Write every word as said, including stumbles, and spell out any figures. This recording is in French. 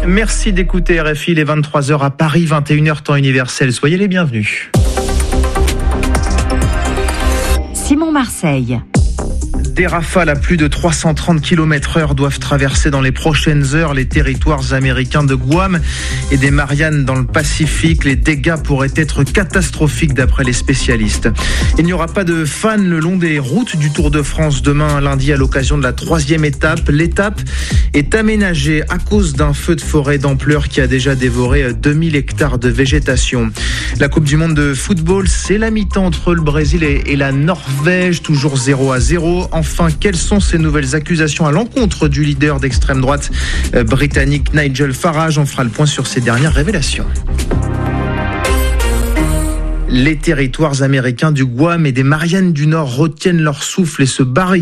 Merci d'écouter R F I, les vingt-trois heures à Paris, vingt et une heures temps universel. Soyez les bienvenus. Simon Marseille. Des rafales à plus de trois cent trente kilomètres heure doivent traverser dans les prochaines heures les territoires américains de Guam et des Mariannes dans le Pacifique. Les dégâts pourraient être catastrophiques d'après les spécialistes. Il n'y aura pas de fans le long des routes du Tour de France demain lundi à l'occasion de la troisième étape. L'étape est aménagée à cause d'un feu de forêt d'ampleur qui a déjà dévoré deux mille hectares de végétation. La Coupe du Monde de football, c'est la mi-temps entre le Brésil et la Norvège, toujours zéro à zéro. Enfin, quelles sont ces nouvelles accusations à l'encontre du leader d'extrême droite euh, britannique Nigel Farage? On fera le point sur ces dernières révélations. Les territoires américains du Guam et des Mariannes du Nord retiennent leur souffle et se barrent